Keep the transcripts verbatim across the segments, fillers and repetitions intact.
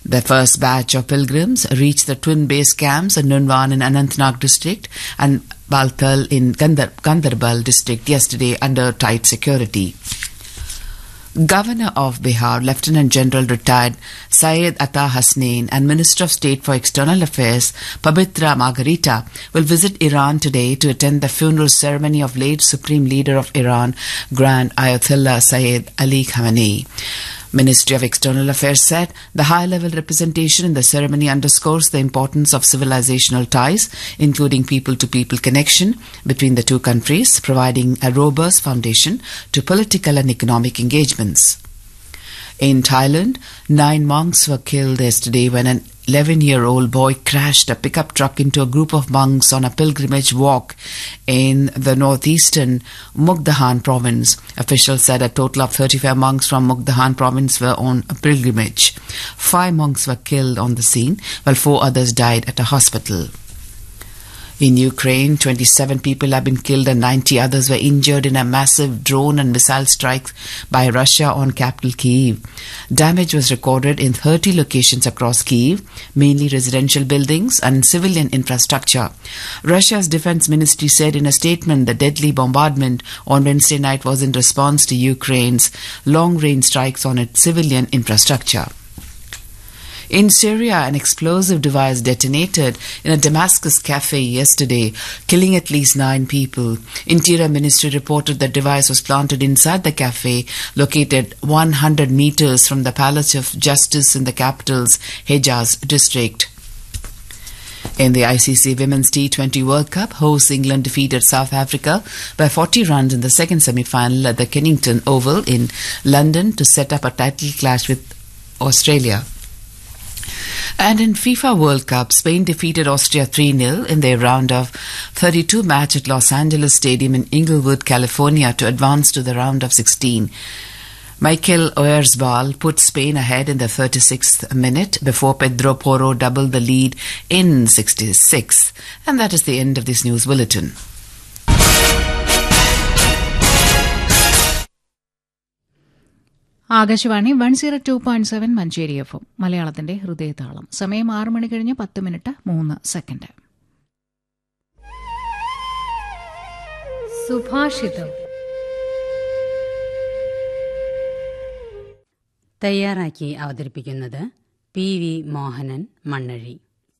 The first batch of pilgrims reached the twin base camps in Nunwan in Anantnag district and Baltal in Gandhar- Gandharbal district yesterday under tight security. Governor of Bihar, Lieutenant General retired Syed Ata Hasnain and Minister of State for External Affairs Pabitra Margarita will visit Iran today to attend the funeral ceremony of late Supreme Leader of Iran, Grand Ayatollah Sayyid Ali Khamenei. Ministry of External Affairs said the high-level representation in the ceremony underscores the importance of civilizational ties, including people-to-people connection between the two countries, providing a robust foundation to political and economic engagements. In Thailand, nine monks were killed yesterday when an eleven-year-old boy crashed a pickup truck into a group of monks on a pilgrimage walk in the northeastern Mukdahan province. Officials said a total of thirty-five monks from Mukdahan province were on a pilgrimage. Five monks were killed on the scene, while four others died at a hospital. In Ukraine, twenty-seven people have been killed and ninety others were injured in a massive drone and missile strike by Russia on capital Kyiv. Damage was recorded in thirty locations across Kyiv, mainly residential buildings and civilian infrastructure. Russia's defense ministry said in a statement the deadly bombardment on Wednesday night was in response to Ukraine's long-range strikes on its civilian infrastructure. In Syria, an explosive device detonated in a Damascus cafe yesterday, killing at least nine people. Interior Ministry reported the device was planted inside the cafe, located one hundred meters from the Palace of Justice in the capital's Hejaz district. In the I C C Women's T twenty World Cup, hosts England defeated South Africa by forty runs in the second semi-final at the Kennington Oval in London to set up a title clash with Australia. And in FIFA World Cup, Spain defeated Austria three nil in their round of thirty-two match at Los Angeles Stadium in Inglewood, California to advance to the round of sixteen. Mikel Oyarzabal put Spain ahead in the thirty-sixth minute before Pedro Porro doubled the lead in sixty-sixth. And that is the end of this news bulletin. Akashvani one zero two point seven Manjeri F M മലയാളത്തിന്റെ ഹൃദയതാളം. സമയം ആറ് മണി കഴിഞ്ഞ് പത്ത് minute മൂന്ന് second. സുഭാഷിതം തയ്യാറാക്കി അവതരിപ്പിക്കുന്നത് P V Mohanan Mannazhi.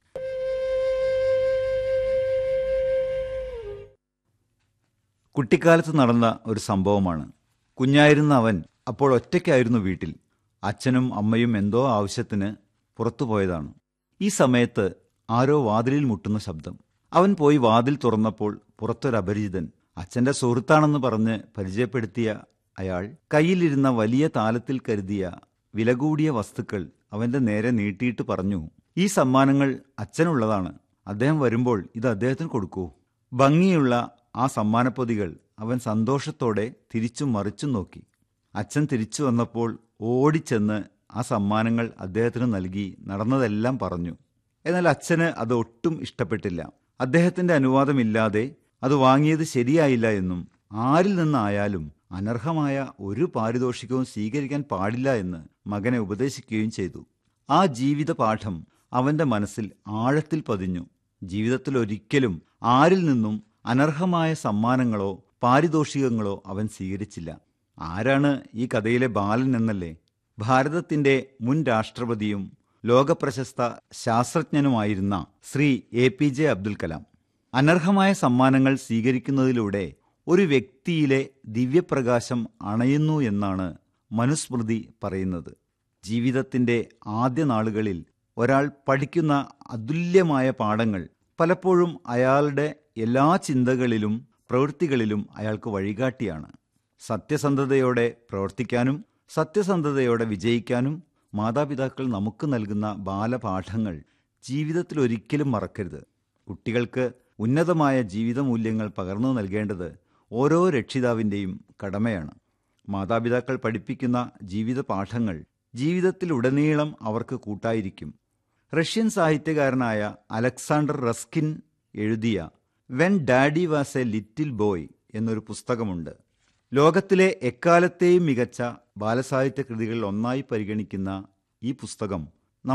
കുട്ടിക്കാലത്ത് നടന്ന ഒരു സംഭവമാണ്. കുഞ്ഞായിരുന്ന അവൻ അപ്പോൾ ഒറ്റയ്ക്കായിരുന്നു വീട്ടിൽ. അച്ഛനും അമ്മയും എന്തോ ആവശ്യത്തിന് പുറത്തുപോയതാണ്. ഈ സമയത്ത് ആരോ വാതിലിൽ മുട്ടുന്ന ശബ്ദം. അവൻ പോയി വാതിൽ തുറന്നപ്പോൾ പുറത്തൊരപരിചിതൻ. അച്ഛൻ്റെ സുഹൃത്താണെന്ന് പറഞ്ഞ് പരിചയപ്പെടുത്തിയ അയാൾ കയ്യിലിരുന്ന വലിയ താലത്തിൽ കരുതിയ വില കൂടിയ വസ്തുക്കൾ അവൻ്റെ നേരെ നീട്ടിയിട്ട് പറഞ്ഞു, ഈ സമ്മാനങ്ങൾ അച്ഛനുള്ളതാണ്. അദ്ദേഹം വരുമ്പോൾ ഇത് അദ്ദേഹത്തിന് കൊടുക്കൂ. ഭംഗിയുള്ള ആ സമ്മാനപ്പൊതികൾ അവൻ സന്തോഷത്തോടെ തിരിച്ചും മറിച്ചും നോക്കി. അച്ഛൻ തിരിച്ചു വന്നപ്പോൾ ഓടിച്ചെന്ന് ആ സമ്മാനങ്ങൾ അദ്ദേഹത്തിന് നൽകി നടന്നതെല്ലാം പറഞ്ഞു. എന്നാൽ അച്ഛന് അത് ഒട്ടും ഇഷ്ടപ്പെട്ടില്ല. അദ്ദേഹത്തിൻ്റെ അനുവാദമില്ലാതെ അത് വാങ്ങിയത് ശരിയായില്ല എന്നും ആരിൽ നിന്നായാലും അനർഹമായ ഒരു പാരിതോഷികവും സ്വീകരിക്കാൻ പാടില്ല എന്ന് മകനെ ഉപദേശിക്കുകയും ചെയ്തു. ആ ജീവിത പാഠം അവൻ്റെ മനസ്സിൽ ആഴത്തിൽ പതിഞ്ഞു. ജീവിതത്തിൽ ഒരിക്കലും ആരിൽ നിന്നും അനർഹമായ സമ്മാനങ്ങളോ പാരിതോഷികങ്ങളോ അവൻ സ്വീകരിച്ചില്ല. ആരാണ് ഈ കഥയിലെ ബാലൻ എന്നല്ലേ? ഭാരതത്തിൻ്റെ മുൻ രാഷ്ട്രപതിയും ലോകപ്രശസ്ത ശാസ്ത്രജ്ഞനുമായിരുന്ന Shri A P J Abdul Kalam. അനർഹമായ സമ്മാനങ്ങൾ സ്വീകരിക്കുന്നതിലൂടെ ഒരു വ്യക്തിയിലെ ദിവ്യപ്രകാശം അണയുന്നു എന്നാണ് മനുസ്മൃതി പറയുന്നത്. ജീവിതത്തിൻ്റെ ആദ്യ നാളുകളിൽ ഒരാൾ പഠിക്കുന്ന അതുല്യമായ പാഠങ്ങൾ പലപ്പോഴും അയാളുടെ എല്ലാ ചിന്തകളിലും പ്രവൃത്തികളിലും അയാൾക്ക് വഴികാട്ടിയാണ്. സത്യസന്ധതയോടെ പ്രവർത്തിക്കാനും സത്യസന്ധതയോടെ വിജയിക്കാനും മാതാപിതാക്കൾ നമുക്ക് നൽകുന്ന ബാലപാഠങ്ങൾ ജീവിതത്തിൽ ഒരിക്കലും മറക്കരുത്. കുട്ടികൾക്ക് ഉന്നതമായ ജീവിത മൂല്യങ്ങൾ പകർന്നു നൽകേണ്ടത് ഓരോ രക്ഷിതാവിൻ്റെയും കടമയാണ്. മാതാപിതാക്കൾ പഠിപ്പിക്കുന്ന ജീവിത പാഠങ്ങൾ ജീവിതത്തിലുടനീളം അവർക്ക് കൂട്ടായിരിക്കും. റഷ്യൻ സാഹിത്യകാരനായ അലക്സാണ്ടർ റസ്കിൻ എഴുതിയ when daddy was A little boy എന്നൊരു പുസ്തകമുണ്ട്. ലോകത്തിലെ എക്കാലത്തെയും മികച്ച ബാലസാഹിത്യ കൃതികളിൽ ഒന്നായി പരിഗണിക്കുന്ന ഈ പുസ്തകം